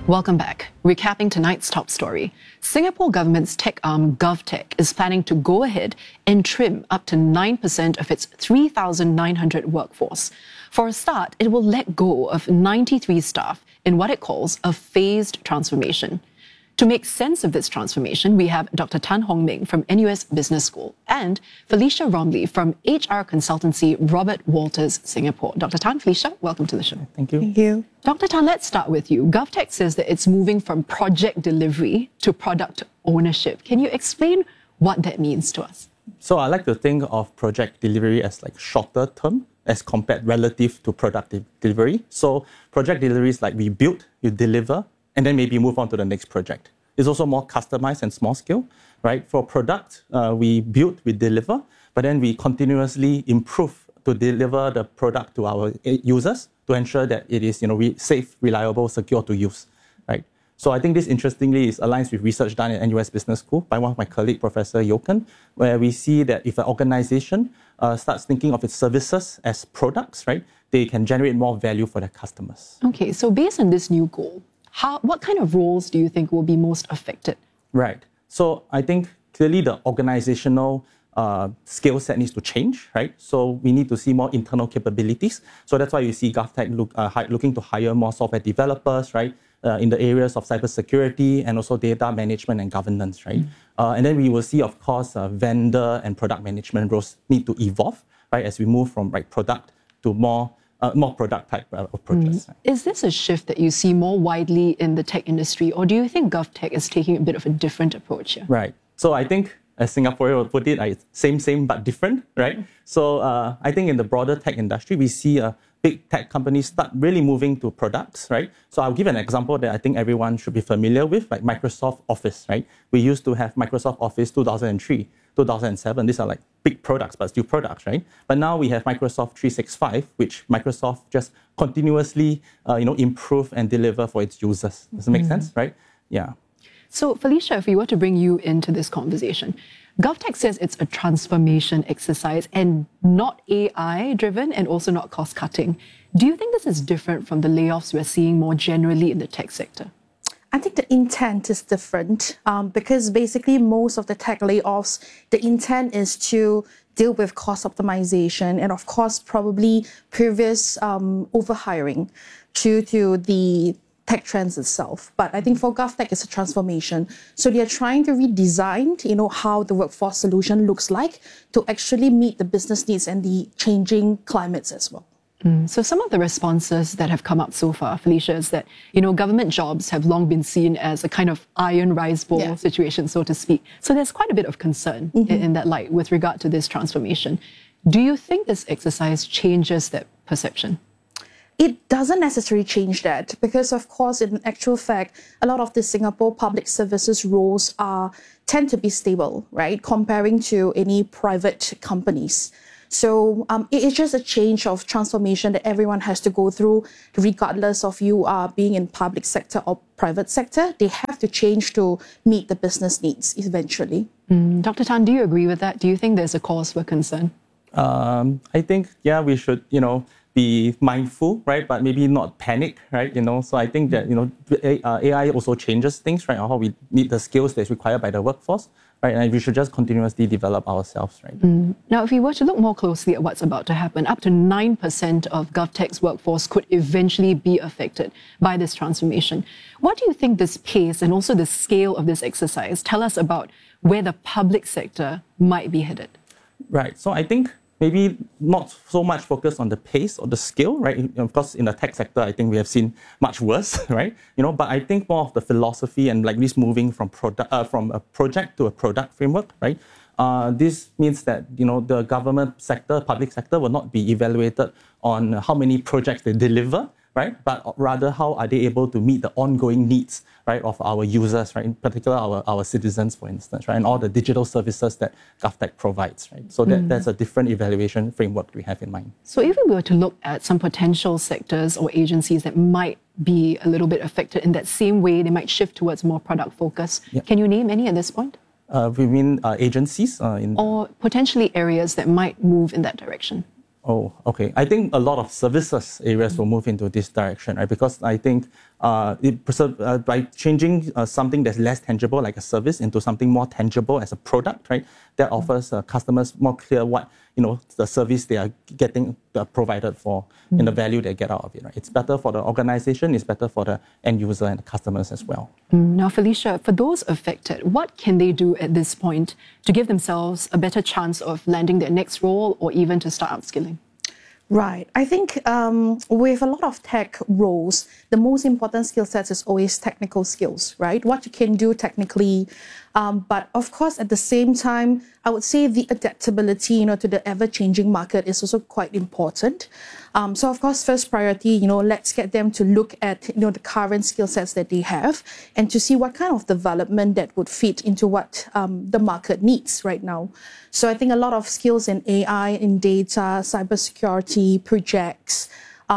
Welcome back. Recapping tonight's top story. Singapore government's tech arm GovTech is planning to go ahead and trim up to 9% of its 3,900 workforce. For a start, it will let go of 93 staff in what it calls a phased transformation. To make sense of this transformation, we have Dr. Tan Hong Ming from NUS Business School and Felicia Romley from HR consultancy Robert Walters Singapore. Dr. Tan, Felicia, welcome to the show. Thank you. Thank you. Dr. Tan, let's start with you. GovTech says that it's moving from project delivery to product ownership. Can you explain what that means to us? So I like to think of project delivery as like shorter term as compared relative to product delivery. So project delivery is like we build, you deliver, and then maybe move on to the next project. It's also more customized and small scale, right? For product, we build, we deliver, but then we continuously improve to deliver the product to our users to ensure that it is, safe, reliable, secure to use, right? So I think this, interestingly, aligns with research done at NUS Business School by one of my colleagues, Professor Yoken, where we see that if an organization starts thinking of its services as products, right, they can generate more value for their customers. Okay, so based on this new goal, what kind of roles do you think will be most affected? Right. So I think clearly the organizational skill set needs to change, right? So we need to see more internal capabilities. So that's why you see GovTech looking to hire more software developers, right? In the areas of cybersecurity and also data management and governance, right? And then we will see, of course, vendor and product management roles need to evolve, right? As we move from product to more product type approaches. Is this a shift that you see more widely in the tech industry, or do you think GovTech is taking a bit of a different approach here? Right. So I think, as Singaporean would put it, same but different, right? So I think in the broader tech industry, we see big tech companies start really moving to products, right? So I'll give an example that I think everyone should be familiar with, like Microsoft Office, right? We used to have Microsoft Office 2003, 2007. These are like big products, but still products, right? But now we have Microsoft 365, which Microsoft just continuously, improve and deliver for its users. Does it make sense, right? Yeah. So, Felicia, if we were to bring you into this conversation, GovTech says it's a transformation exercise and not AI-driven and also not cost-cutting. Do you think this is different from the layoffs we're seeing more generally in the tech sector? I think the intent is different because basically most of the tech layoffs, the intent is to deal with cost optimization and of course probably previous overhiring due to the tech trends itself. But I think for GovTech, it's a transformation. So they are trying to redesign, how the workforce solution looks like to actually meet the business needs and the changing climates as well. So some of the responses that have come up so far, Felicia, is that, government jobs have long been seen as a kind of iron rice bowl situation, so to speak. So there's quite a bit of concern in that light with regard to this transformation. Do you think this exercise changes that perception? It doesn't necessarily change that because, of course, in actual fact, a lot of the Singapore public services roles tend to be stable, right, comparing to any private companies. So it's just a change of transformation that everyone has to go through, regardless of you being in public sector or private sector. They have to change to meet the business needs eventually. Dr. Tan, do you agree with that? Do you think there's a cause for concern? I think, we should, be mindful, right? But maybe not panic, right? So I think that, AI also changes things, right? How we need the skills that's required by the workforce, right? And we should just continuously develop ourselves, right? Now, if we were to look more closely at what's about to happen, up to 9% of GovTech's workforce could eventually be affected by this transformation. What do you think this pace and also the scale of this exercise tell us about where the public sector might be headed? Right. So I think maybe not so much focused on the pace or the scale, right? Of course, in the tech sector, I think we have seen much worse, right? But I think more of the philosophy and like this moving from a project to a product framework, right? This means that, the government sector, public sector will not be evaluated on how many projects they deliver, right? But rather, how are they able to meet the ongoing needs, right, of our users, right? In particular, our citizens, for instance, right? And all the digital services that GovTech provides, right? So that's a different evaluation framework we have in mind. So if we were to look at some potential sectors or agencies that might be a little bit affected in that same way, they might shift towards more product focus. Yep. Can you name any at this point? We mean agencies? Or potentially areas that might move in that direction? Oh, okay. I think a lot of services areas will move into this direction, right? Because I think by changing something that's less tangible, like a service, into something more tangible as a product, right? That offers customers more clear what, the service they are getting provided for and the value they get out of it, right? It's better for the organization, it's better for the end user and the customers as well. Now, Felicia, for those affected, what can they do at this point to give themselves a better chance of landing their next role or even to start upskilling? Right. I think with a lot of tech roles, the most important skill sets is always technical skills, right? What you can do technically. But of course, at the same time, I would say the adaptability, to the ever-changing market is also quite important. So of course, first priority, let's get them to look at, the current skill sets that they have and to see what kind of development that would fit into what the market needs right now. So I think a lot of skills in AI, in data, cybersecurity, projects,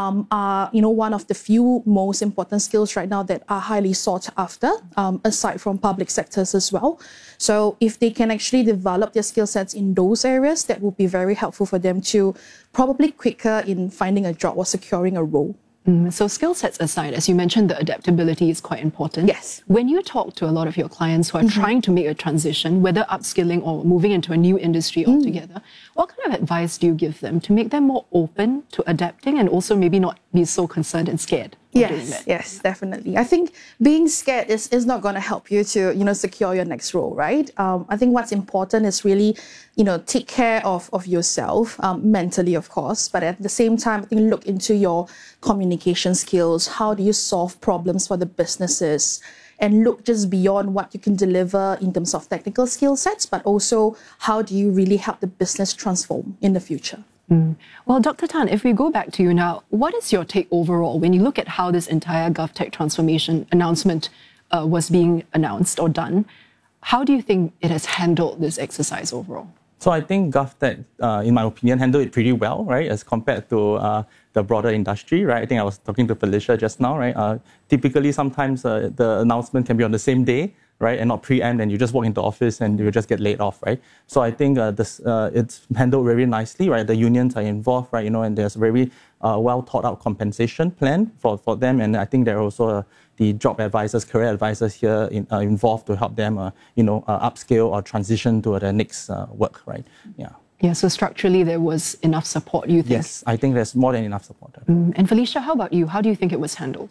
are one of the few most important skills right now that are highly sought after, aside from public sectors as well. So if they can actually develop their skill sets in those areas, that would be very helpful for them to probably quicker in finding a job or securing a role. So skill sets aside, as you mentioned, the adaptability is quite important. Yes. When you talk to a lot of your clients who are trying to make a transition, whether upskilling or moving into a new industry altogether, what kind of advice do you give them to make them more open to adapting and also maybe not be so concerned and scared? Yes, definitely. I think being scared is not going to help you to, secure your next role, right? I think what's important is really, take care of yourself, mentally, of course, but at the same time, I think look into your communication skills. How do you solve problems for the businesses? And look just beyond what you can deliver in terms of technical skill sets, but also how do you really help the business transform in the future? Well, Dr. Tan, if we go back to you now, what is your take overall when you look at how this entire GovTech transformation announcement was being announced or done? How do you think it has handled this exercise overall? So I think GovTech, in my opinion, handled it pretty well, right, as compared to the broader industry, right? I think I was talking to Felicia just now, right? Typically, sometimes the announcement can be on the same day, right, and not preempt, and you just walk into office and you just get laid off, right? So I think it's handled very nicely, right? The unions are involved, right, and there's a very well thought out compensation plan for them, and I think there are also the job advisors, career advisors here involved to help them, upscale or transition to the next work, right? Yeah. Yeah, so structurally there was enough support, you think? Yes, I think there's more than enough support. And Felicia, how about you? How do you think it was handled?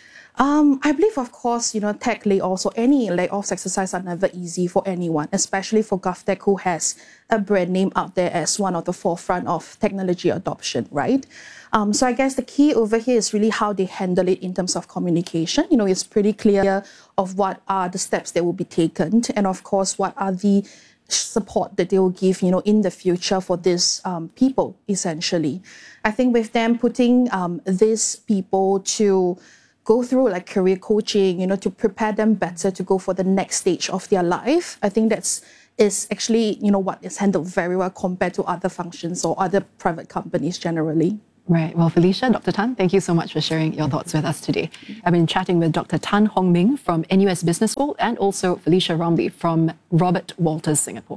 I believe, of course, tech layoffs or any layoffs exercise are never easy for anyone, especially for GovTech, who has a brand name out there as one of the forefront of technology adoption, right? So I guess the key over here is really how they handle it in terms of communication. It's pretty clear of what are the steps that will be taken, and of course, what are the support that they will give, in the future for these people, essentially. I think with them putting these people to go through like career coaching, to prepare them better to go for the next stage of their life. I think is actually, what is handled very well compared to other functions or other private companies generally. Right. Well, Felicia, Dr. Tan, thank you so much for sharing your thoughts with us today. I've been chatting with Dr. Tan Hong Ming from NUS Business School and also Felicia Romley from Robert Walters Singapore.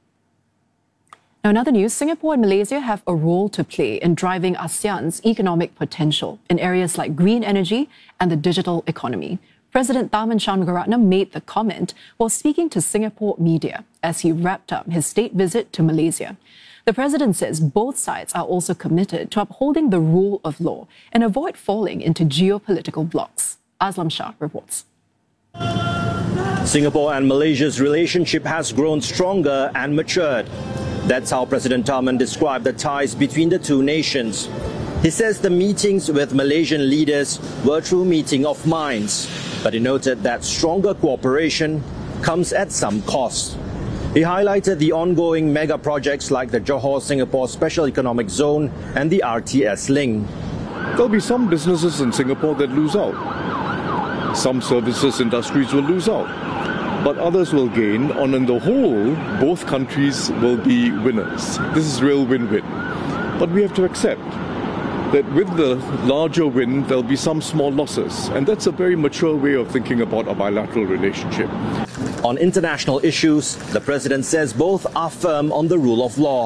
Now, in other news, Singapore and Malaysia have a role to play in driving ASEAN's economic potential in areas like green energy and the digital economy. President Tharman Shanmugaratnam made the comment while speaking to Singapore media as he wrapped up his state visit to Malaysia. The president says both sides are also committed to upholding the rule of law and avoid falling into geopolitical blocs. Aslam Shah reports. Singapore and Malaysia's relationship has grown stronger and matured. That's how President Tharman described the ties between the two nations. He says the meetings with Malaysian leaders were true meeting of minds, but he noted that stronger cooperation comes at some cost. He highlighted the ongoing mega projects like the Johor-Singapore Special Economic Zone and the RTS link. There'll be some businesses in Singapore that lose out. Some services industries will lose out, but others will gain. On the whole, both countries will be winners. This is real win-win. But we have to accept that with the larger win, there'll be some small losses. And that's a very mature way of thinking about a bilateral relationship. On international issues, the president says both are firm on the rule of law.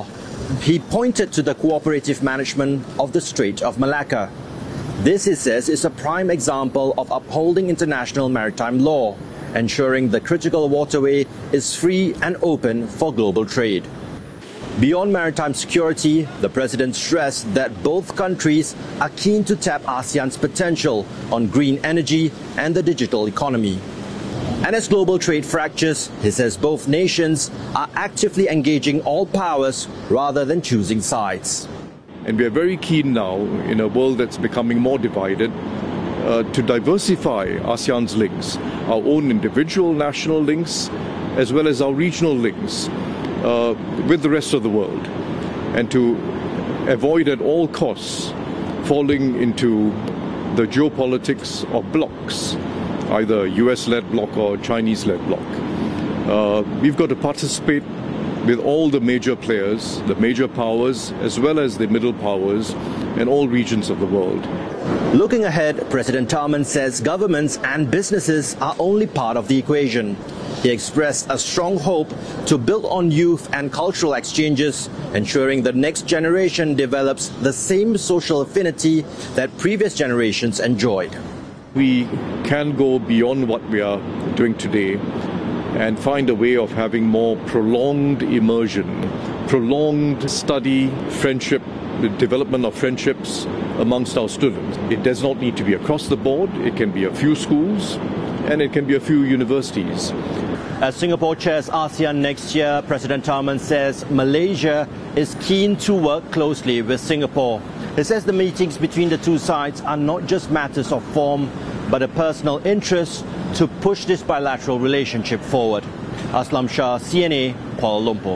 He pointed to the cooperative management of the Strait of Malacca. This, he says, is a prime example of upholding international maritime law, ensuring the critical waterway is free and open for global trade. Beyond maritime security, the president stressed that both countries are keen to tap ASEAN's potential on green energy and the digital economy. And as global trade fractures, he says both nations are actively engaging all powers rather than choosing sides. And we are very keen now, in a world that's becoming more divided, to diversify ASEAN's links, our own individual national links, as well as our regional links with the rest of the world, and to avoid at all costs falling into the geopolitics of blocs, either US-led bloc or Chinese-led bloc. We've got to participate with all the major players, the major powers, as well as the middle powers in all regions of the world. Looking ahead, President Tharman says governments and businesses are only part of the equation. He expressed a strong hope to build on youth and cultural exchanges, ensuring the next generation develops the same social affinity that previous generations enjoyed. We can go beyond what we are doing today and find a way of having more prolonged immersion, prolonged study, friendship, the development of friendships amongst our students. It does not need to be across the board. It can be a few schools and it can be a few universities. As Singapore chairs ASEAN next year, President Tharman says Malaysia is keen to work closely with Singapore. He says the meetings between the two sides are not just matters of form, but a personal interest to push this bilateral relationship forward. Aslam Shah, CNA, Kuala Lumpur.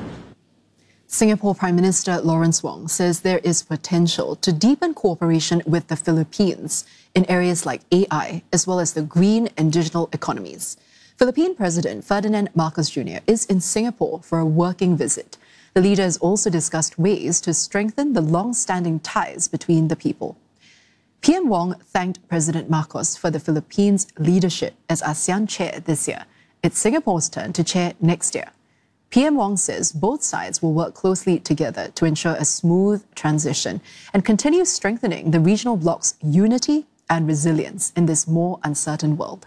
Singapore Prime Minister Lawrence Wong says there is potential to deepen cooperation with the Philippines in areas like AI, as well as the green and digital economies. Philippine President Ferdinand Marcos Jr. is in Singapore for a working visit. The leaders also discussed ways to strengthen the long-standing ties between the people. PM Wong thanked President Marcos for the Philippines' leadership as ASEAN chair this year. It's Singapore's turn to chair next year. PM Wong says both sides will work closely together to ensure a smooth transition and continue strengthening the regional bloc's unity and resilience in this more uncertain world.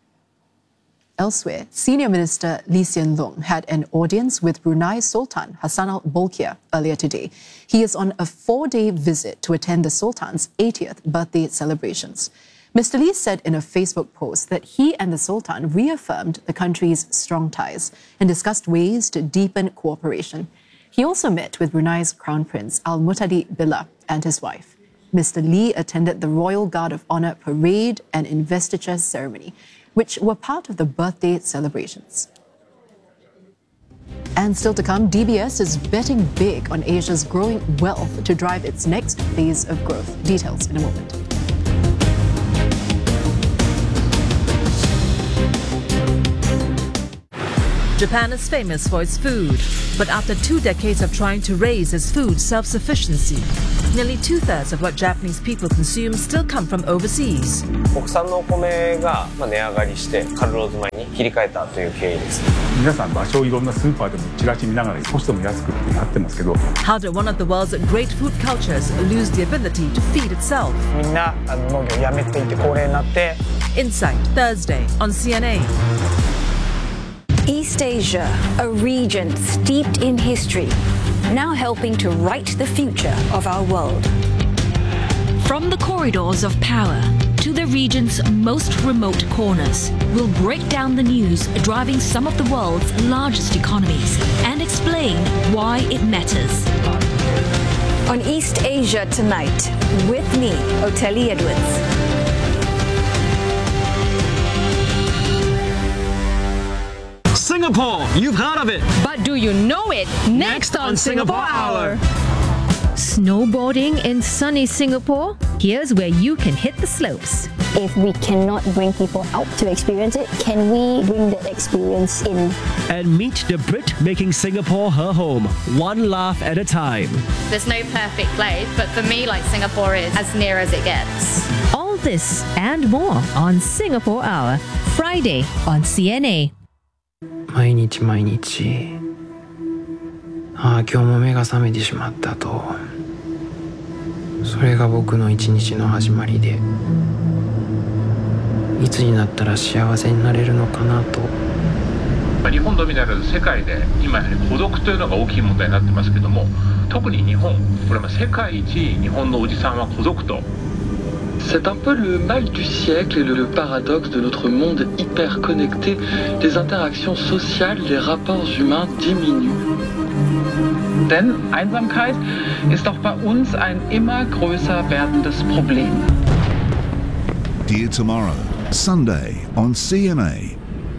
Elsewhere, Senior Minister Lee Hsien Loong had an audience with Brunei Sultan Hassan Al Bolkiah earlier today. He is on a 4-day visit to attend the Sultan's 80th birthday celebrations. Mr. Lee said in a Facebook post that he and the Sultan reaffirmed the country's strong ties and discussed ways to deepen cooperation. He also met with Brunei's Crown Prince Al Muhtadi Billah and his wife. Mr. Lee attended the Royal Guard of Honour parade and investiture ceremony, which were part of the birthday celebrations. And still to come, DBS is betting big on Asia's growing wealth to drive its next phase of growth. Details in a moment. Japan is famous for its food, but after 2 decades of trying to raise its food self-sufficiency, nearly 2/3 of what Japanese people consume still come from overseas. 国産のお米が値上がりしてカルローズ米に切り替えたという経緯です。 皆さん場所をいろんなスーパーでもチラシ見ながら少しでも安くってなってますけど。 How did one of the world's great food cultures lose the ability to feed itself? みんな農業をやめていて高齢になって。 Insight Thursday on CNA. East Asia, a region steeped in history, now helping to write the future of our world. From the corridors of power to the region's most remote corners, we'll break down the news driving some of the world's largest economies and explain why it matters. On East Asia Tonight, with me, Oteli Edwards. Singapore, you've heard of it. But do you know it? Next on Singapore Hour. Snowboarding in sunny Singapore? Here's where you can hit the slopes. If we cannot bring people out to experience it, can we bring the experience in? And meet the Brit making Singapore her home, one laugh at a time. There's no perfect place, but for me, Singapore is as near as it gets. All this and more on Singapore Hour, Friday on CNA. 毎日毎日今日も目が覚めてしまったと。それが僕の一日の始まりで、いつになったら幸せになれるのかなと。 日本のみならず世界で今やはり孤独というのが大きい問題になってますけども、特に日本、これは世界一日本のおじさんは孤独と。 C'est un peu le mal du siècle et le paradoxe de notre monde hyper connecté. Les interactions sociales, les rapports humains diminuent. Denn Einsamkeit ist auch bei uns ein immer größer werdendes Problem. Dear Tomorrow, Sunday on CMA.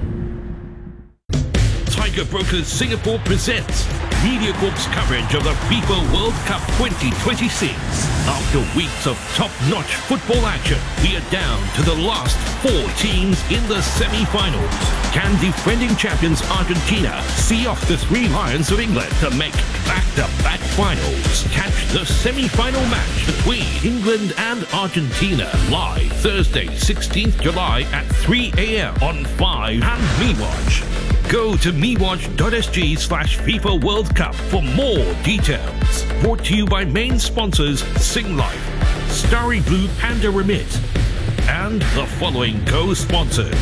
Tiger Brokers Singapore presents MediaCorp's coverage of the FIFA World Cup 2026. After weeks of top-notch football action, we are down to the last 4 teams in the semi-finals. Can defending champions Argentina see off the 3 Lions of England to make back-to-back finals? Catch the semi-final match between England and Argentina live Thursday, 16th July at 3 a.m. on 5 and MeWatch. Go to mewatch.sg/FIFA World Cup for more details. Brought to you by main sponsors Sing Life, Starry Blue Panda Remit, and the following co-sponsors.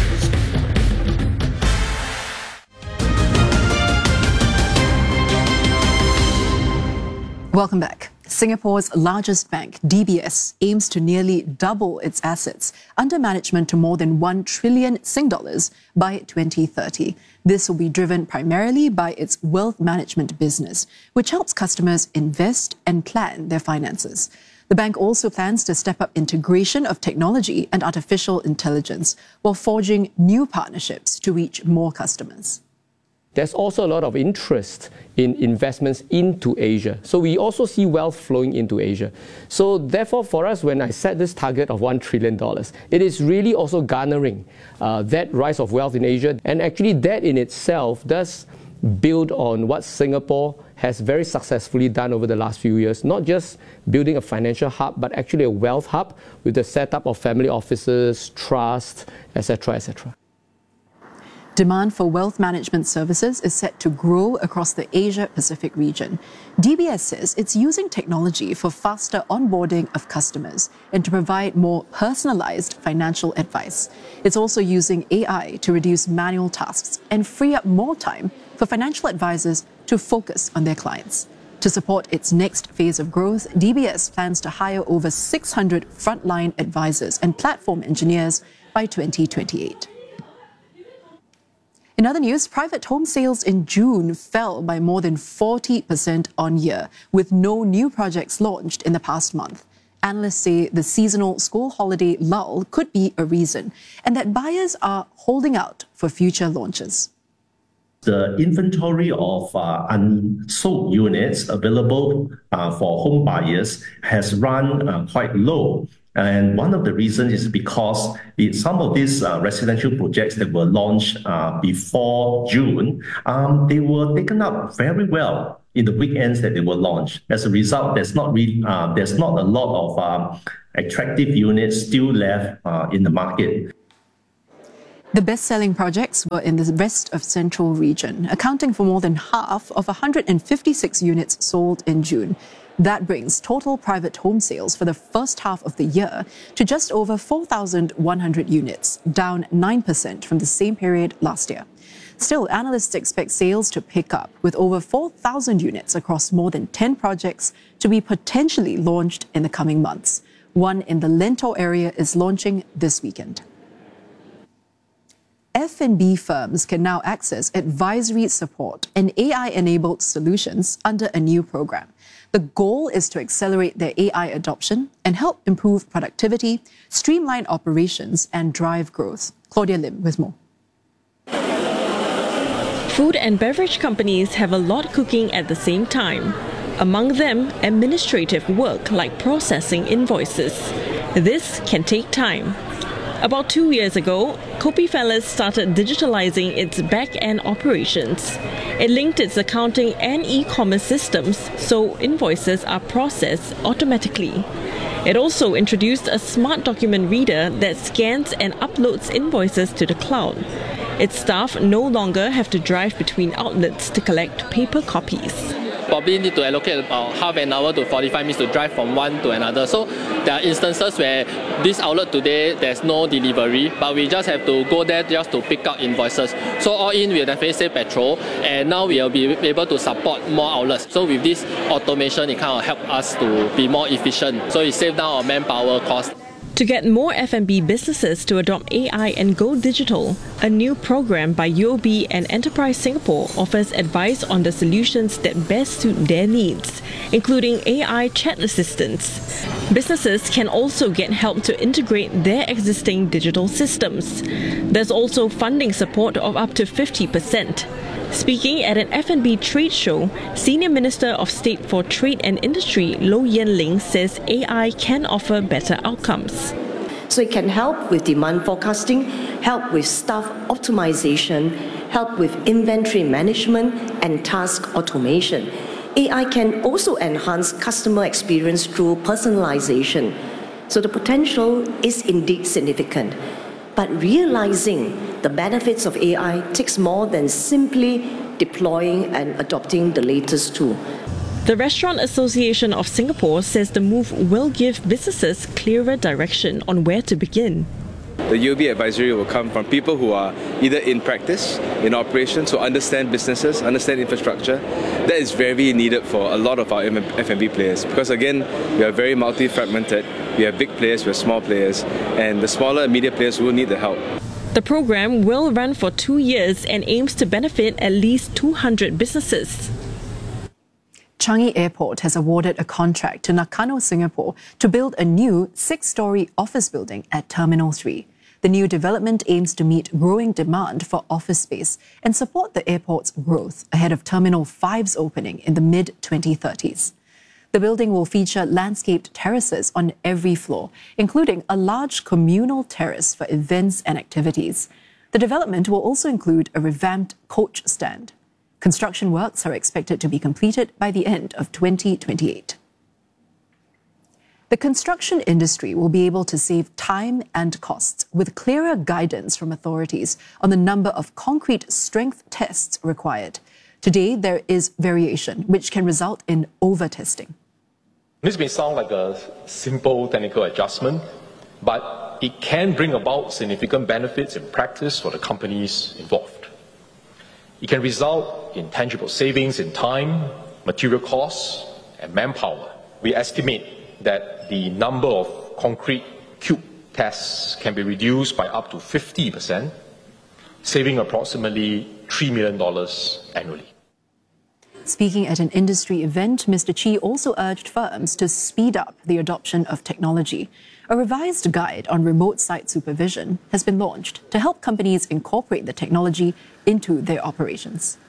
Welcome back. Singapore's largest bank, DBS, aims to nearly double its assets under management to more than 1 trillion Sing dollars by 2030. This will be driven primarily by its wealth management business, which helps customers invest and plan their finances. The bank also plans to step up integration of technology and artificial intelligence while forging new partnerships to reach more customers. There's also a lot of interest in investments into Asia. So we also see wealth flowing into Asia. So therefore, for us, when I set this target of $1 trillion, it is really also garnering that rise of wealth in Asia. And actually that in itself does build on what Singapore has very successfully done over the last few years, not just building a financial hub, but actually a wealth hub with the setup of family offices, trust, etc., etc. Demand for wealth management services is set to grow across the Asia-Pacific region. DBS says it's using technology for faster onboarding of customers and to provide more personalized financial advice. It's also using AI to reduce manual tasks and free up more time for financial advisors to focus on their clients. To support its next phase of growth, DBS plans to hire over 600 frontline advisors and platform engineers by 2028. In other news, private home sales in June fell by more than 40% on year, with no new projects launched in the past month. Analysts say the seasonal school holiday lull could be a reason, and that buyers are holding out for future launches. The inventory of unsold units available for home buyers has run quite low. And one of the reasons is because some of these residential projects that were launched before June, they were taken up very well in the weekends that they were launched. As a result, there's not a lot of attractive units still left in the market. The best-selling projects were in the rest of Central region, accounting for more than half of 156 units sold in June. That brings total private home sales for the first half of the year to just over 4,100 units, down 9% from the same period last year. Still, analysts expect sales to pick up, with over 4,000 units across more than 10 projects to be potentially launched in the coming months. One in the Lentor area is launching this weekend. F&B firms can now access advisory support and AI-enabled solutions under a new program. The goal is to accelerate their AI adoption and help improve productivity, streamline operations, and drive growth. Claudia Lim with more. Food and beverage companies have a lot cooking at the same time. Among them, administrative work like processing invoices. This can take time. About 2 years ago, Kopi Fellas started digitalizing its back-end operations. It linked its accounting and e-commerce systems so invoices are processed automatically. It also introduced a smart document reader that scans and uploads invoices to the cloud. Its staff no longer have to drive between outlets to collect paper copies. probably need to allocate about half an hour to 45 minutes to drive from one to another. So there are instances where this outlet today, there's no delivery, but we just have to go there just to pick up invoices. So all in, we'll definitely save petrol, and now we'll be able to support more outlets. So with this automation, it kind of helps us to be more efficient. So it saves down our manpower cost. To get more F&B businesses to adopt AI and go digital, a new program by UOB and Enterprise Singapore offers advice on the solutions that best suit their needs, including AI chat assistants. Businesses can also get help to integrate their existing digital systems. There's also funding support of up to 50%. Speaking at an F&B trade show, Senior Minister of State for Trade and Industry Low Yen Ling says AI can offer better outcomes. So it can help with demand forecasting, help with staff optimization, help with inventory management and task automation. AI can also enhance customer experience through personalization. So the potential is indeed significant. But realizing the benefits of AI takes more than simply deploying and adopting the latest tool. The Restaurant Association of Singapore says the move will give businesses clearer direction on where to begin. The UOB advisory will come from people who are either in practice, in operations, who understand businesses, understand infrastructure. That is very needed for a lot of our F&B players because, again, we are very multi-fragmented. We have big players, we have small players, and the smaller and medium players will need the help. The program will run for 2 years and aims to benefit at least 200 businesses. Changi Airport has awarded a contract to Nakano Singapore to build a new 6-story office building at Terminal 3. The new development aims to meet growing demand for office space and support the airport's growth ahead of Terminal 5's opening in the mid-2030s. The building will feature landscaped terraces on every floor, including a large communal terrace for events and activities. The development will also include a revamped coach stand. Construction works are expected to be completed by the end of 2028. The construction industry will be able to save time and costs with clearer guidance from authorities on the number of concrete strength tests required. Today, there is variation, which can result in over-testing. This may sound like a simple technical adjustment, but it can bring about significant benefits in practice for the companies involved. It can result in tangible savings in time, material costs, and manpower. We estimate that the number of concrete cube tests can be reduced by up to 50%, saving approximately $3 million annually. Speaking at an industry event, Mr. Chi also urged firms to speed up the adoption of technology. A revised guide on remote site supervision has been launched to help companies incorporate the technology into their operations.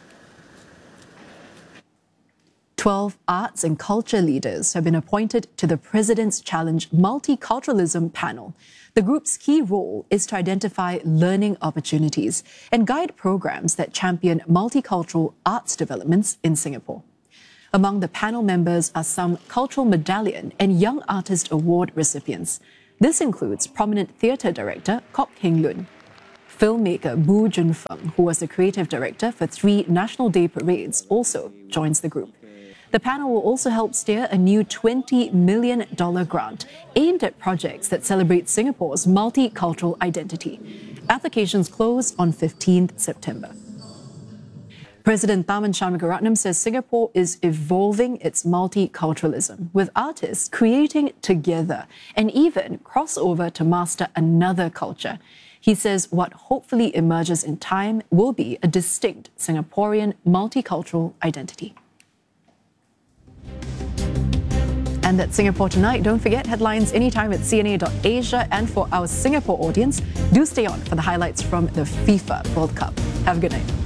12 arts and culture leaders have been appointed to the President's Challenge Multiculturalism Panel. The group's key role is to identify learning opportunities and guide programs that champion multicultural arts developments in Singapore. Among the panel members are some Cultural Medallion and Young Artist Award recipients. This includes prominent theatre director Kok Heng Lun, filmmaker Bu Jun Feng, who was the creative director for 3 National Day parades, also joins the group. The panel will also help steer a new $20 million grant aimed at projects that celebrate Singapore's multicultural identity. Applications close on 15th September. President Tharman Shanmugaratnam says Singapore is evolving its multiculturalism, with artists creating together and even cross over to master another culture. He says what hopefully emerges in time will be a distinct Singaporean multicultural identity. And that's Singapore Tonight. Don't forget headlines anytime at CNA.Asia. And for our Singapore audience, do stay on for the highlights from the FIFA World Cup. Have a good night.